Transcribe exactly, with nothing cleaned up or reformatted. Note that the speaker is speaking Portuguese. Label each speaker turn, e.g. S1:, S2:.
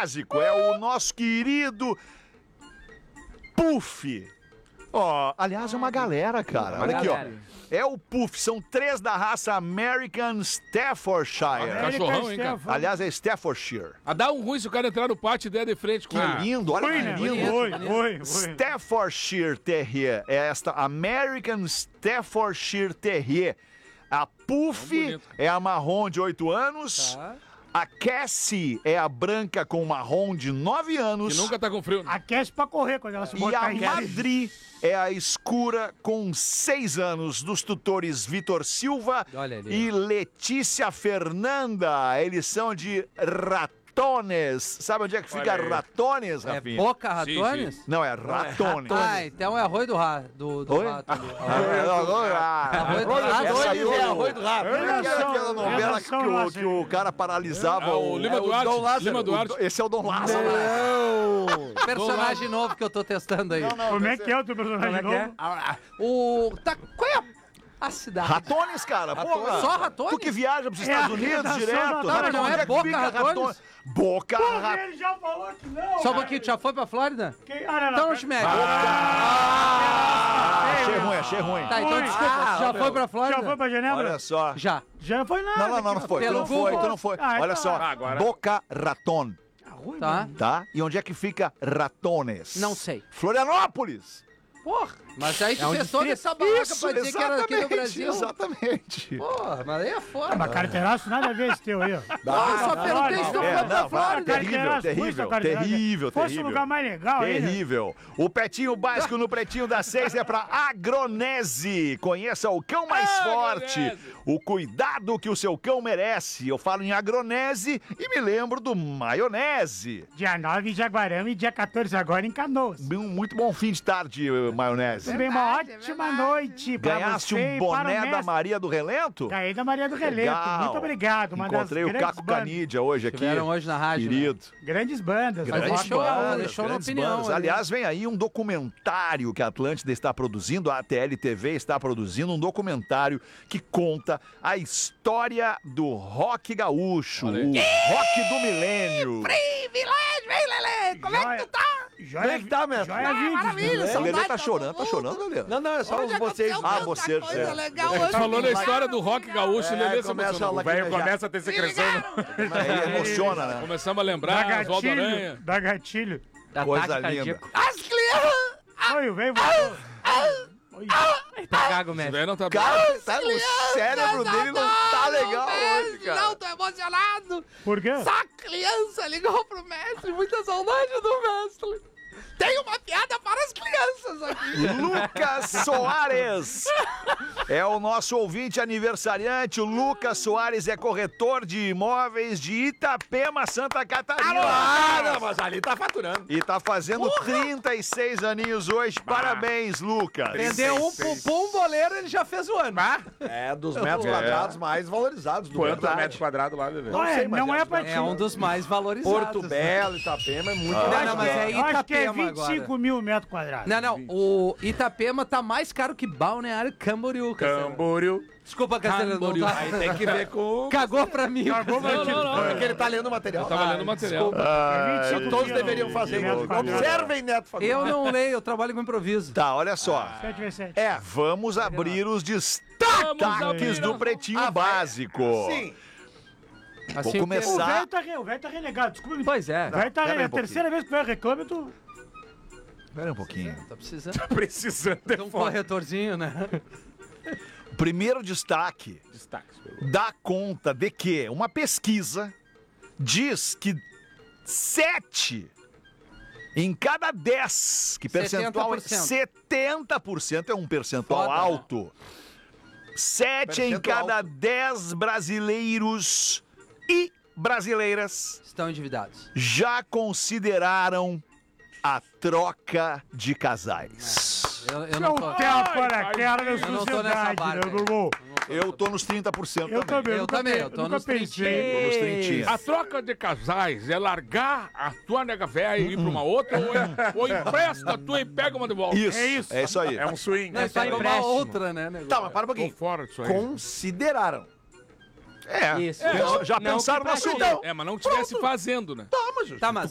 S1: básico é o nosso querido Puff. Ó, oh, aliás, é uma galera, cara. Olha aqui, ó. É o Puff, são três da raça American Staffordshire.
S2: Cachorrão, hein, cara?
S1: Aliás, é Staffordshire.
S2: Ah, dá um ruim se o cara entrar no pátio e der de frente com
S1: Que
S2: ele.
S1: lindo, olha que lindo.
S3: Oi, oi, oi.
S1: Staffordshire Terrier é esta American Staffordshire Terrier. A Puff é a marrom de oito anos.
S4: Tá.
S1: A Cassie é a branca com marrom de nove anos.
S2: Que nunca tá com frio.
S3: Aquece pra correr quando ela se
S1: E
S3: botar
S1: a
S3: aí.
S1: Madri é a escura com seis anos, dos tutores Vitor Silva
S4: Olha ali.
S1: e Letícia Fernanda. Eles são de Ratones. Sabe onde é que fica
S2: Olha aí.
S1: Ratones,
S4: É
S1: Rafinha?
S4: Boca
S2: Sim,
S4: Ratones?
S2: sim.
S1: Não, é Ratones.
S4: Ah, então é arroio do rato. Do, do
S1: Oi?
S4: rato ali.
S1: Ah, não, não, ah,
S4: Arroio do
S1: essa
S4: rato.
S1: aí
S5: é
S1: o-
S5: arroio do rato.
S1: Aquela, aquela
S3: Relação-
S1: novela que,
S3: relação
S1: o,
S3: Lázaro.
S1: que o cara paralisava
S2: Ah,
S1: o...
S2: o Lima
S1: é,
S2: Duarte.
S1: Dom Lázaro.
S2: Lima Duarte.
S1: O- Esse é o Dom Lázaro.
S4: Personagem novo que eu tô testando aí.
S3: Como é que é o teu personagem novo?
S4: O. Tá, qual é a, a cidade?
S1: Ratones, cara, porra.
S4: Só Ratones?
S1: Tu que viaja pros
S3: É
S1: Estados
S3: a
S1: Unidos
S3: redação
S1: direto.
S3: da-
S1: sabe
S4: Não, não
S1: onde
S4: é
S1: que
S4: Boca
S1: fica
S4: Ratones?
S1: Boca Ratones.
S3: Ele já falou que não.
S4: Só um
S3: cara.
S4: pouquinho, tu já foi pra Flórida?
S3: Quem- Ah, não, não.
S4: Então não te mete.
S1: Ah, achei ruim, achei ruim.
S4: Tá, então
S3: Oi.
S4: desculpa.
S3: Ah,
S4: já
S3: meu.
S4: foi pra Flórida?
S3: Já foi pra Genebra?
S1: Olha só.
S4: Já.
S3: Já foi nada.
S1: Não, não, não, não foi. Tu
S4: Pelo
S1: não foi,
S4: Google.
S1: tu não foi.
S3: Ah,
S1: Olha
S3: então
S1: só.
S3: lá.
S2: Agora-
S1: Boca Raton,
S3: Ruim,
S4: Tá.
S3: mano.
S1: tá? E onde é que fica Ratones?
S4: Não sei.
S1: Florianópolis.
S4: Porra, mas aí tu
S3: um
S4: fez toda
S3: distrito.
S4: essa barraca
S1: Isso,
S4: pra dizer que era aqui no
S1: exatamente,
S4: Brasil.
S1: exatamente.
S4: Porra, mas aí é foda.
S3: Mas carteiraço nada a ver esse teu aí, ó.
S4: Ah, só
S3: não,
S4: perguntei
S3: não,
S4: se tu
S3: não.
S4: foi
S1: É,
S4: pra
S1: não, vai,
S4: Flórida.
S1: terrível,
S3: Carteiraço,
S1: terrível,
S3: foi, carteiraço.
S1: terrível,
S3: Fosse
S1: terrível.
S3: um lugar mais legal aí, né?
S1: Terrível. O Petinho Básico no Pretinho das Seis é pra Agronese. Conheça o cão mais forte.
S2: Agronese.
S1: O cuidado que o seu cão merece. Eu falo em Agronese e me lembro do maionese.
S3: Dia nove em Jaguarão e dia quatorze agora em Canoas.
S1: Um muito bom fim de tarde, maionese.
S3: Também uma ótima noite pra
S1: Ganhaste
S3: você
S1: um
S3: e para o
S1: boné da
S3: mestre.
S1: Maria do Relento?
S3: Ganhei da Maria do Relento.
S1: Legal.
S3: Muito obrigado. Uma das
S1: Encontrei o
S3: grandes
S1: Caco
S3: bandas.
S1: Canídia hoje aqui.
S4: Tiveram hoje na rádio,
S1: Querido.
S3: Grandes bandas.
S4: Mas
S1: Grandes
S4: deixou-
S1: bandas,
S4: deixou na
S1: grandes
S4: opinião,
S1: bandas.
S4: ali.
S1: Aliás, vem aí um documentário que a Atlântida está produzindo, a A T L T V está produzindo um documentário que conta a história do rock gaúcho,
S2: Olha aí.
S1: o rock do milênio.
S4: Privilégio, hein, Lelê? Como é que tu tá?
S3: Joia,
S5: Como é que tá, mestre?
S3: Joia
S4: Ah,
S3: vídeos,
S4: maravilha,
S3: né?
S1: O Lelê tá
S4: saudade
S1: chorando,
S4: de
S1: tá
S4: todo
S1: chorando, Lelê.
S5: Não, não, é só
S4: Hoje
S5: vocês.
S4: aconteceu
S1: Ah,
S4: tanta
S1: vocês,
S4: coisa
S1: é.
S4: legal
S5: É,
S4: hoje.
S2: Falou da
S4: Vai-
S2: história do rock gaúcho,
S5: É,
S2: o Lelê se
S5: começa
S2: emocionou.
S5: a
S2: O velho
S5: lacrimejar.
S2: começa a ter secreção.
S1: Aí emociona, né?
S2: Começamos a
S3: Dá
S2: lembrar, Oswaldo
S3: gatilho.
S2: Aranha.
S3: Dá gatilho.
S1: Coisa linda.
S4: As crianças!
S3: Oi, o velho voltou. Oi.
S4: Tá cago,
S2: Esse
S4: mestre.
S2: velho não tá bem.
S1: Cara, tá- o cérebro dele não tá legal hoje, cara.
S4: Não, tô emocionado.
S3: Por quê?
S4: Essa criança ligou pro mestre, muita saudade do mestre. Tem uma piada para as crianças aqui.
S1: Lucas Soares é o nosso ouvinte aniversariante. O Lucas Soares é corretor de imóveis de Itapema, Santa Catarina.
S5: Ah, não, mas ali tá faturando.
S1: E tá fazendo trinta e seis aninhos hoje. Parabéns, Lucas.
S4: Vendeu um pro bomboleiro, ele já fez o ano.
S5: É dos metros
S1: É.
S5: quadrados mais valorizados do
S2: Quanto
S5: mercado.
S2: metro quadrado lá, Lelê?
S3: Não, é,
S5: sei, mas
S3: não
S5: é
S3: é
S5: os
S3: pra ti.
S4: É um dos mais valorizados.
S5: Porto Belo, Itapema, é muito
S4: Não,
S5: mais
S4: não, mas é
S3: Eu acho que é
S4: Itapema
S3: vinte e cinco
S4: agora.
S3: mil metros quadrados.
S4: Não, não, o Itapema tá mais caro que Balneário Camboriú, Cassiano.
S2: Camboriú.
S4: Desculpa, Cassiano, não
S2: Camboriú.
S4: tá.
S5: Aí tem que ver com...
S4: Cagou pra mim.
S3: Cagou pra
S2: Não,
S3: ti.
S2: não, não.
S5: É que ele tá lendo o material.
S2: Eu tava lendo o material.
S3: É vinte e cinco
S5: Todos
S3: mil
S5: deveriam fazer.
S3: metros quadrados.
S5: Observem, Neto Fagundes.
S4: Eu não leio, eu trabalho com improviso.
S1: Tá, olha só.
S3: sete vezes sete.
S1: É, vamos abrir os
S2: Vamos
S1: destaques
S2: abrir.
S1: do Pretinho
S5: Ah, vai.
S1: Básico.
S5: Sim.
S1: Vou
S4: Assim,
S3: O
S1: começar.
S3: velho tá, re- o velho tá renegado. Desculpa me.
S4: Pois é.
S3: O velho tá
S1: pera aí
S3: renegado.
S1: um
S3: A terceira vez que o velho reclama, tu.
S1: Espera um pouquinho.
S4: Tá precisando
S2: Precisando
S4: de
S2: de
S4: um
S2: foto.
S4: corretorzinho, né?
S1: O primeiro destaque
S2: Destaques.
S1: dá conta de que uma pesquisa diz que sete em cada dez, que percentual
S4: setenta por cento.
S1: setenta por cento é um percentual
S4: Foda, né?
S1: alto. Sete em
S5: Percentual
S1: cada
S5: alto.
S1: dez brasileiros e brasileiras
S4: Estão endividados.
S1: já consideraram a troca de casais.
S4: Eu, eu
S3: Não
S4: não tô.
S3: tem a para cara da
S4: Eu não tô nessa
S3: sociedade,
S4: barca
S3: né,
S4: aí.
S3: Dudu?
S1: Eu tô nos trinta por cento
S3: Eu
S1: também.
S3: também.
S4: Eu
S3: nunca
S4: também,
S3: pe-
S4: eu tô
S3: nunca
S4: nos
S3: pensei.
S1: Tô nos trintinha.
S2: A troca de casais é largar a tua nega velha e ir pra uma outra ou, é, ou empresta a tua e pega uma de volta?
S1: Isso,
S3: É isso.
S1: é isso aí.
S2: É um swing.
S4: Não,
S3: Essa
S4: pega uma
S3: empréstimo.
S4: outra, né, negócio?
S5: Tá, mas para um
S2: Tô
S5: pouquinho.
S2: fora disso aí.
S5: Consideraram.
S1: É,
S4: Isso.
S1: já-
S4: Não,
S1: já
S4: não
S1: pensaram
S4: que
S1: no
S4: pra
S1: assunto.
S4: escolher.
S2: É, mas não estivesse fazendo, né?
S5: Tá, mas
S4: Tá, mas